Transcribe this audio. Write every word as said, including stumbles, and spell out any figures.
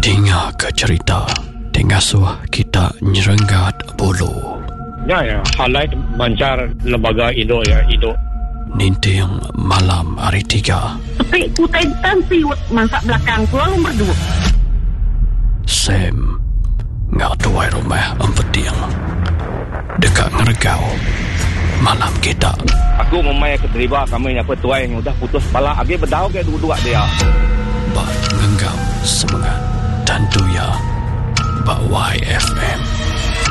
Dengar ke cerita Tengasuh kita nyerenggat bulu. Ya, ya, halai mancar lembaga Indo ya, Indo. Ninting malam hari tiga. Tapi kutai tansi masa belakang ku lalu berdua. Sam ngak tuai rumah empeting. Dekat ngeregau malam kita. Aku memang keterlibat kami apa tuai yang udah putus kepala. Agi berdau ke dua-dua dia. Bak ngenggam semangat dan tuya Bak Y F M.